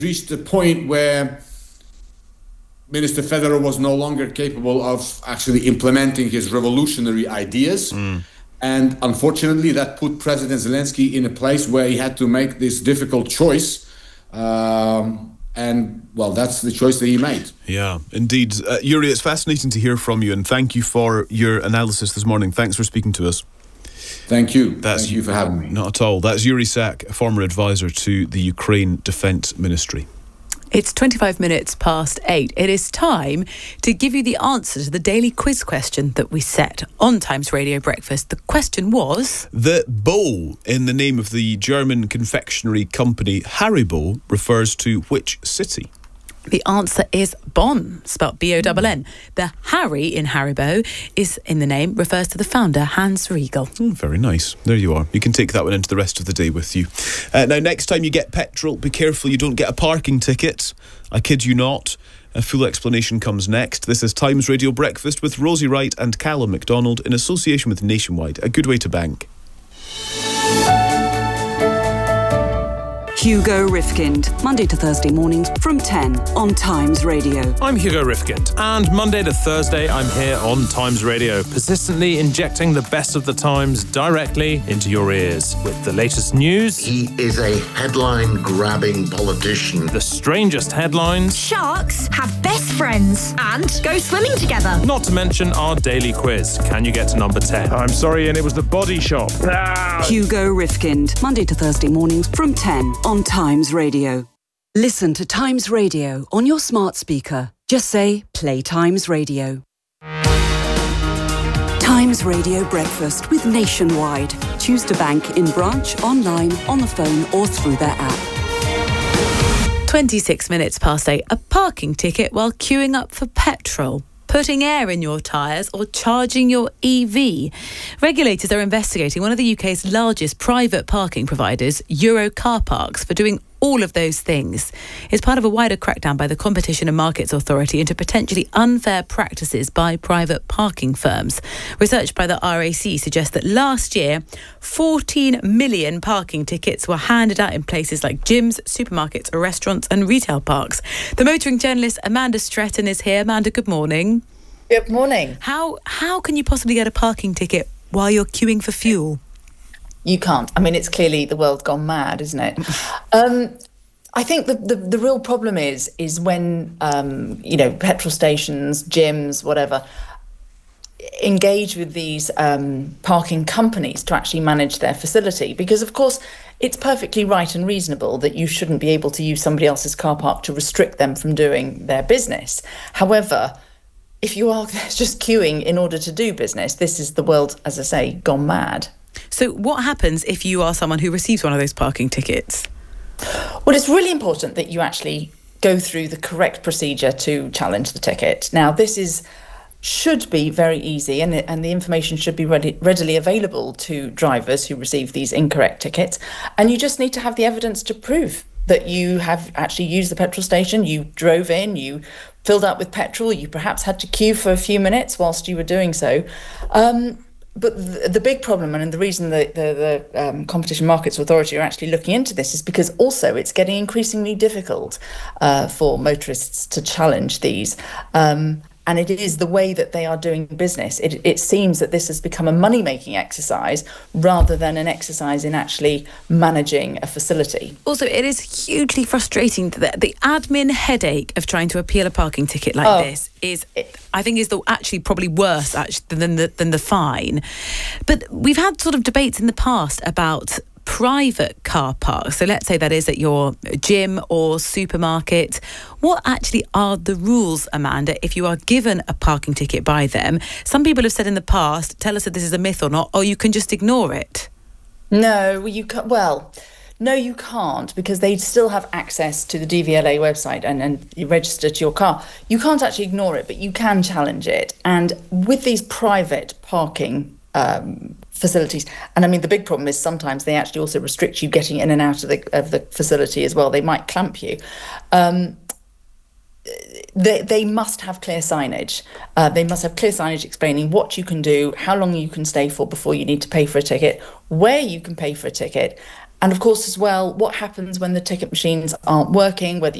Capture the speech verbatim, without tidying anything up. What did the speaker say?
reached the point where Minister Federer was no longer capable of actually implementing his revolutionary ideas. Mm. And unfortunately, that put President Zelensky in a place where he had to make this difficult choice. Um, and, well, that's the choice that he made. Yeah, indeed. Uh, Yuri, it's fascinating to hear from you, and thank you for your analysis this morning. Thanks for speaking to us. Thank you. That's, Thank you for having me. Not at all. That's Yuri Sak, a former advisor to the Ukraine Defence Ministry. It's twenty-five minutes past eight. It is time to give you the answer to the daily quiz question that we set on Times Radio Breakfast. The question was... The bow in the name of the German confectionery company Haribo refers to which city? The answer is Bonn, spelt B O N N. The Harry in Haribo is in the name, refers to the founder, Hans Riegel. Mm, very nice. There you are. You can take that one into the rest of the day with you. Uh, now, next time you get petrol, be careful you don't get a parking ticket. I kid you not. A full explanation comes next. This is Times Radio Breakfast with Rosie Wright and Callum MacDonald in association with Nationwide. A good way to bank. Hugo Rifkind, Monday to Thursday mornings from ten on Times Radio. I'm Hugo Rifkind, and Monday to Thursday I'm here on Times Radio, persistently injecting the best of the Times directly into your ears. With the latest news... He is a headline-grabbing politician. The strangest headlines... Sharks have best friends and go swimming together. Not to mention our daily quiz. Can you get to number ten? I'm sorry, and it was the Body Shop. Ah! Hugo Rifkind, Monday to Thursday mornings from ten on Times Radio. Listen to Times Radio on your smart speaker. Just say, play Times Radio. Times Radio Breakfast with Nationwide. Choose to bank in branch, online, on the phone or through their app. twenty-six minutes past eight. A parking ticket while queuing up for petrol, putting air in your tyres or charging your E V. Regulators are investigating one of the U K's largest private parking providers, Euro Car Parks, for doing all of those things. It's part of a wider crackdown by the Competition and Markets Authority into potentially unfair practices by private parking firms. Research by the R A C suggests that last year, fourteen million parking tickets were handed out in places like gyms, supermarkets, restaurants and retail parks. The motoring journalist Amanda Stretton is here. Amanda, good morning. Good morning. How how can you possibly get a parking ticket while you're queuing for fuel? You can't. I mean, it's clearly the world gone mad, isn't it? um, I think the, the, the real problem is, is when, um, you know, petrol stations, gyms, whatever, engage with these um, parking companies to actually manage their facility. Because, of course, it's perfectly right and reasonable that you shouldn't be able to use somebody else's car park to restrict them from doing their business. However, if you are just queuing in order to do business, this is the world, as I say, gone mad. So what happens if you are someone who receives one of those parking tickets? Well, it's really important that you actually go through the correct procedure to challenge the ticket. Now, this is should be very easy, and, and the information should be ready, readily available to drivers who receive these incorrect tickets. And you just need to have the evidence to prove that you have actually used the petrol station, you drove in, you filled up with petrol, you perhaps had to queue for a few minutes whilst you were doing so. Um, But the, the big problem, and the reason that the, the um, Competition Markets Authority are actually looking into this, is because also it's getting increasingly difficult uh, for motorists to challenge these. Um, and it is the way that they are doing business. It, it seems that this has become a money-making exercise rather than an exercise in actually managing a facility. Also, it is hugely frustrating that the admin headache of trying to appeal a parking ticket like oh, this is, I think, is the, actually probably worse actually, than the than the fine. But we've had sort of debates in the past about private car parks. So let's say that is at your gym or supermarket. What actually are the rules, Amanda, if you are given a parking ticket by them? Some people have said in the past, tell us if this is a myth or not, or you can just ignore it. No, you can't. Well, no, you can't, because they still have access to the D V L A website and, and you register to your car. You can't actually ignore it, but you can challenge it. And with these private parking um, facilities, and I mean, the big problem is sometimes they actually also restrict you getting in and out of the of the facility as well. They might clamp you. Um, They, they must have clear signage. Uh, they must have clear signage explaining what you can do, how long you can stay for before you need to pay for a ticket, where you can pay for a ticket, And of course, as well, what happens when the ticket machines aren't working, whether